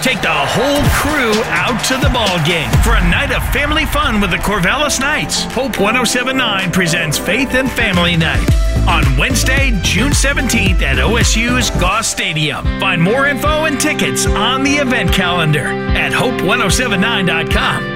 Take the whole crew out to the ball game for a night of family fun with the Corvallis Knights. Hope 1079 presents Faith and Family Night on Wednesday, June 17th at OSU's Goss Stadium. Find more info and tickets on the event calendar at hope1079.com.